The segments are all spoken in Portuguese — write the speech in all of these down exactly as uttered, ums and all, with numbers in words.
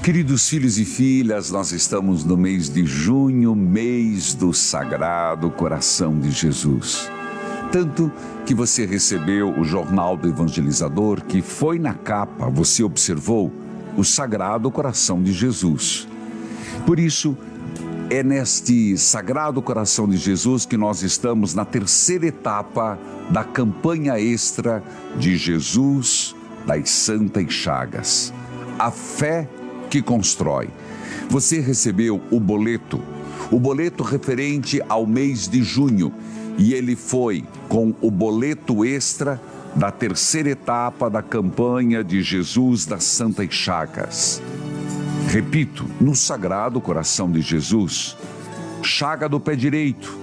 Queridos filhos e filhas, nós estamos no mês de junho, mês do Sagrado Coração de Jesus. Tanto que você recebeu o Jornal do Evangelizador, que foi na capa, você observou o Sagrado Coração de Jesus. Por isso, é neste Sagrado Coração de Jesus que nós estamos na terceira etapa da campanha extra de Jesus das Santas Chagas. A fé que constrói. Você recebeu o boleto, o boleto referente ao mês de junho, e ele foi com o boleto extra da terceira etapa da campanha de Jesus das Santas Chagas. Repito, no Sagrado Coração de Jesus, chaga do pé direito.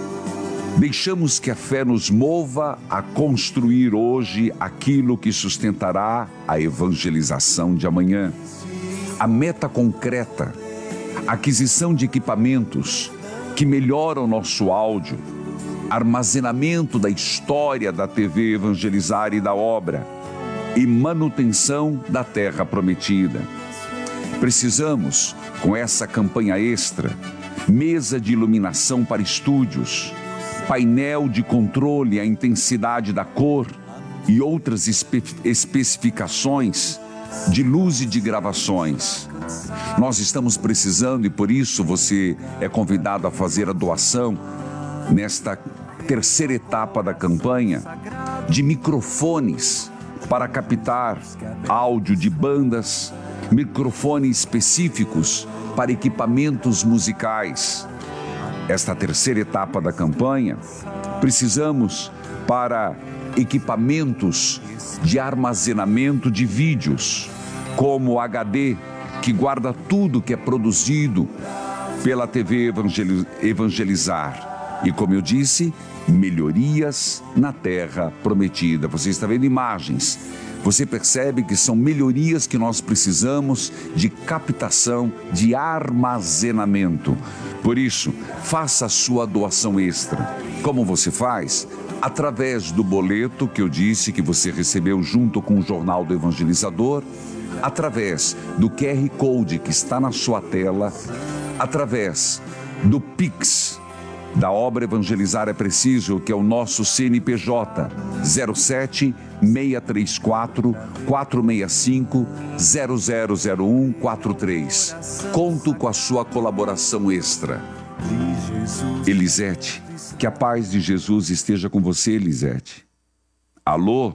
Deixamos que a fé nos mova a construir hoje aquilo que sustentará a evangelização de amanhã. A meta concreta, a aquisição de equipamentos que melhoram nosso áudio, armazenamento da história da T V Evangelizar e da obra e manutenção da Terra Prometida. Precisamos, com essa campanha extra, mesa de iluminação para estúdios, painel de controle à intensidade da cor e outras espe- especificações de luz e de gravações. Nós estamos precisando, e por isso você é convidado a fazer a doação nesta terceira etapa da campanha, de microfones para captar áudio de bandas, microfones específicos para equipamentos musicais. Esta terceira etapa da campanha, precisamos para equipamentos de armazenamento de vídeos, como H D, que guarda tudo que é produzido pela T V Evangelizar. E como eu disse, melhorias na Terra Prometida. Você está vendo imagens. Você percebe que são melhorias que nós precisamos de captação, de armazenamento. Por isso, faça a sua doação extra. Como você faz? Através do boleto que eu disse que você recebeu junto com o Jornal do Evangelizador, através do Q R Code que está na sua tela, através do Pix da obra Evangelizar é Preciso, que é o nosso C N P J zero sete seis três quatro quatro seis cinco zero zero zero um quatro três. Conto com a sua colaboração extra. Elisete, que a paz de Jesus esteja com você, Elisete. Alô?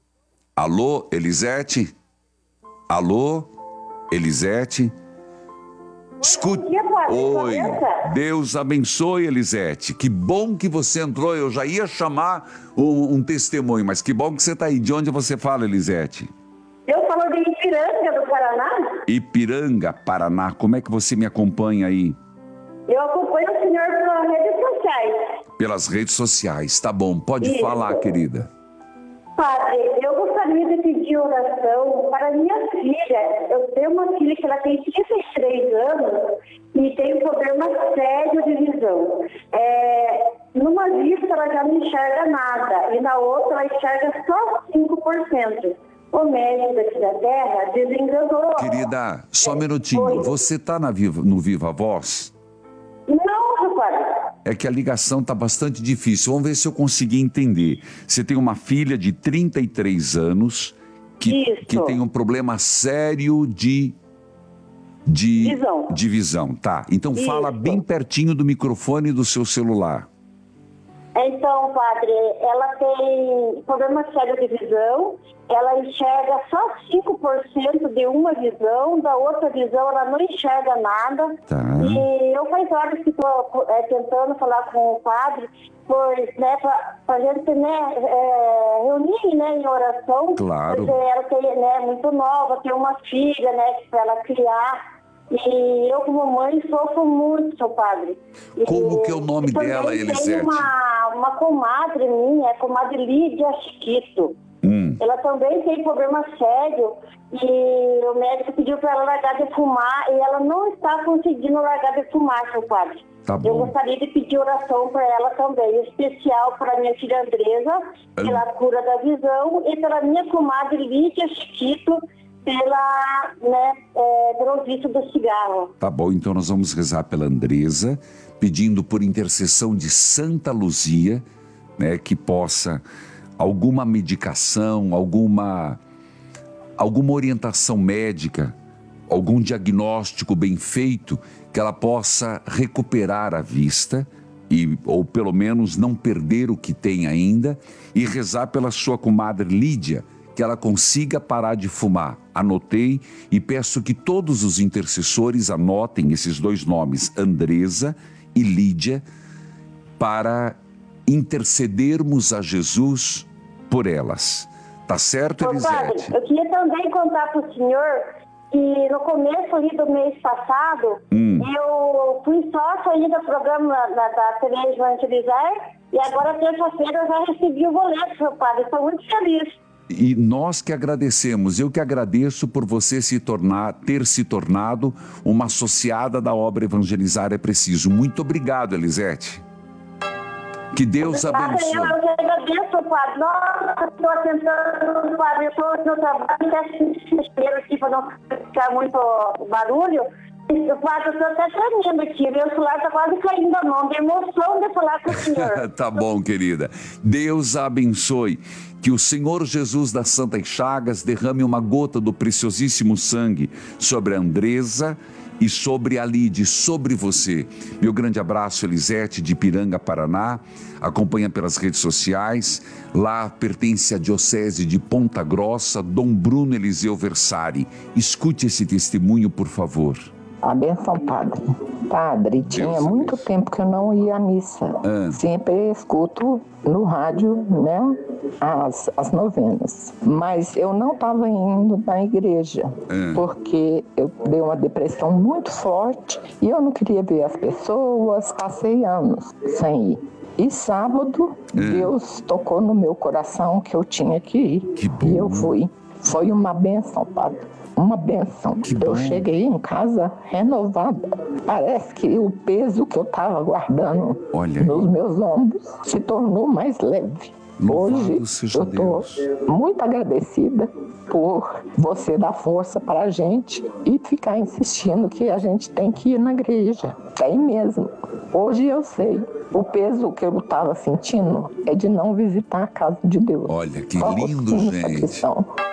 Alô, Elisete? Alô, Elisete? Escute. Oi, Deus abençoe, Elisete. Que bom que você entrou. Eu já ia chamar um, um testemunho, mas que bom que você está aí. De onde você fala, Elisete? Eu falo de Ipiranga, do Paraná. Ipiranga, Paraná. Como é que você me acompanha aí? Eu acompanho o senhor pelas redes sociais. Pelas redes sociais, tá bom. Pode Isso. falar, querida. Padre, eu gostaria de pedir oração para minha filha. Eu tenho uma filha que ela tem trinta e três anos e tem um problema sério de visão. É, numa vista ela já não enxerga nada e na outra ela enxerga só cinco por cento. O médico daqui da Terra desenganou. Querida, só um minutinho. Oi. Você está no Viva Voz? Não, rapaz. É que a ligação está bastante difícil. Vamos ver se eu consegui entender. Você tem uma filha de trinta e três anos que, que tem um problema sério de, de, visão. de visão. Tá, então Isso. fala bem pertinho do microfone do seu celular. Então, padre, ela tem problema sério de visão, ela enxerga só cinco por cento de uma visão, da outra visão ela não enxerga nada. Tá. E eu faz horas que estou é, tentando falar com o padre, pois, né, para a gente, né, é, reunir, né, em oração. Claro. Porque ela tem, né, muito nova, tem uma filha, né, para ela criar. E eu, como mãe, sofro muito, seu padre. E, Como que é o nome dela, Elisete? Tem uma, uma comadre minha, a comadre Lídia Chiquito. Hum. Ela também tem problema sério e o médico pediu para ela largar de fumar e ela não está conseguindo largar de fumar, seu padre. Tá bom. Eu gostaria de pedir oração para ela também, em especial para minha filha Andresa, pela cura da visão, e pela minha comadre Lídia Chiquito, pela, né, é, pelo vício do cigarro. Tá bom, então nós vamos rezar pela Andresa, pedindo por intercessão de Santa Luzia, né, que possa alguma medicação, alguma, alguma orientação médica, algum diagnóstico bem feito, que ela possa recuperar a vista, e, ou pelo menos não perder o que tem ainda, e rezar pela sua comadre Lídia, que ela consiga parar de fumar. Anotei e peço que todos os intercessores anotem esses dois nomes, Andresa e Lídia, para intercedermos a Jesus por elas. Tá certo, Elisete? Eu queria também contar para o senhor que no começo ali do mês passado, hum. eu fui sócio ainda do programa da, da T V Evangelizar, e agora terça-feira eu já recebi o boleto, seu padre. Estou muito feliz. E nós que agradecemos, eu que agradeço por você se tornar, ter se tornado uma associada da obra Evangelizar é Preciso. Muito obrigado, Elisete. Que Deus abençoe. Eu, eu agradeço, padre. Nossa, estou tentando, padre, eu estou no trabalho, até espero aqui para não ficar muito barulho. O padre, eu estou até tremendo aqui, meu celular está quase caindo a mão, de emoção de falar com o senhor. Tá bom, querida. Deus a abençoe. Que o Senhor Jesus das Santas Chagas derrame uma gota do preciosíssimo sangue sobre a Andresa e sobre a Lide, sobre você. Meu grande abraço, Elisete, de Ipiranga, Paraná. Acompanha pelas redes sociais. Lá pertence à Diocese de Ponta Grossa, Dom Bruno Eliseu Versari. Escute esse testemunho, por favor. A benção, padre. Padre, tinha Deus muito Deus. tempo que eu não ia à missa. Ah. Sempre escuto no rádio, né, as, as novenas. Mas eu não estava indo na igreja, ah. porque eu dei uma depressão muito forte e eu não queria ver as pessoas, passei anos sem ir. E sábado, ah. Deus tocou no meu coração que eu tinha que ir. Que bom. E eu fui. Foi uma benção, padre. Uma benção. Que eu bom. Cheguei em casa renovada. Parece que o peso que eu estava guardando Olha nos aí. meus ombros se tornou mais leve. Louvado Hoje seja eu estou muito agradecida por você dar força para a gente e ficar insistindo que a gente tem que ir na igreja. Tem mesmo. Hoje eu sei. O peso que eu estava sentindo é de não visitar a casa de Deus. Olha que Só lindo, gente.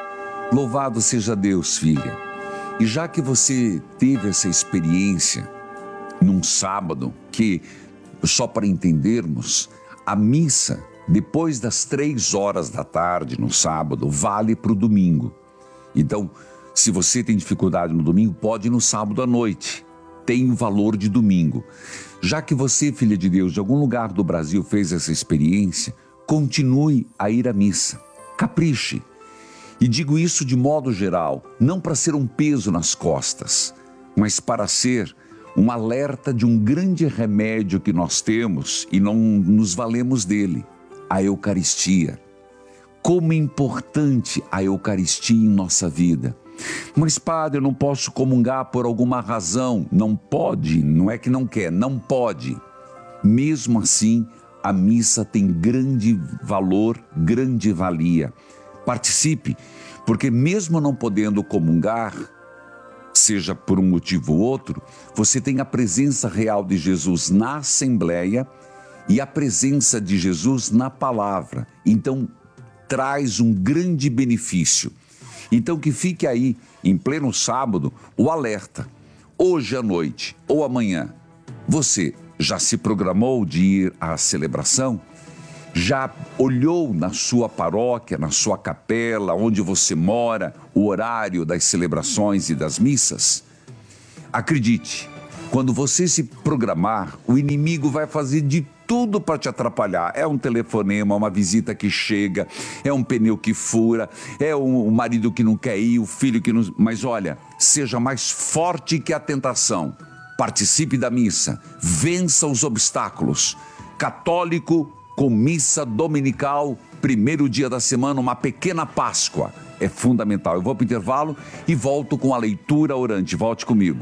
Louvado seja Deus, filha. E já que você teve essa experiência num sábado, que, só para entendermos, a missa, depois das três horas da tarde no sábado, vale para o domingo. Então, se você tem dificuldade no domingo, pode ir no sábado à noite. Tem o valor de domingo. Já que você, filha de Deus, de algum lugar do Brasil fez essa experiência, continue a ir à missa. Capriche. E digo isso de modo geral, não para ser um peso nas costas, mas para ser um alerta de um grande remédio que nós temos e não nos valemos dele, a Eucaristia. Como é importante a Eucaristia em nossa vida. Mas, padre, eu não posso comungar por alguma razão. Não pode, não é que não quer, não pode. Mesmo assim, a missa tem grande valor, grande valia. Participe, porque mesmo não podendo comungar, seja por um motivo ou outro, você tem a presença real de Jesus na Assembleia e a presença de Jesus na palavra. Então, traz um grande benefício. Então, que fique aí, em pleno sábado, o alerta. Hoje à noite ou amanhã, você já se programou de ir à celebração? Já olhou na sua paróquia, na sua capela, onde você mora, o horário das celebrações e das missas? Acredite, quando você se programar, o inimigo vai fazer de tudo para te atrapalhar. É um telefonema, uma visita que chega, é um pneu que fura, é um, um marido que não quer ir, o filho que não... Mas olha, seja mais forte que a tentação. Participe da missa, vença os obstáculos. Católico com missa dominical, primeiro dia da semana, uma pequena Páscoa. É fundamental. Eu vou para o intervalo e volto com a leitura orante. Volte comigo.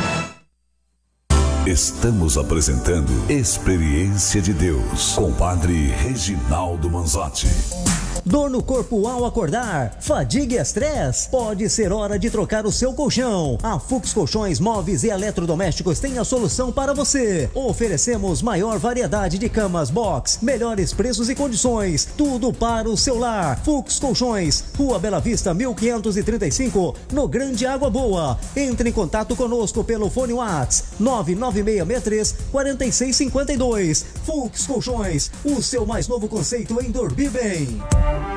Estamos apresentando Experiência de Deus com o Padre Reginaldo Manzotti. Dor no corpo ao acordar? Fadiga e estresse? Pode ser hora de trocar o seu colchão. A Fux Colchões, Móveis e Eletrodomésticos tem a solução para você. Oferecemos maior variedade de camas box, melhores preços e condições, tudo para o seu lar. Fux Colchões, Rua Bela Vista, mil quinhentos e trinta e cinco, no Grande Água Boa. Entre em contato conosco pelo fone WhatsApp nove nove seis seis três, quatro seis cinco dois. Fux Colchões, o seu mais novo conceito em dormir bem.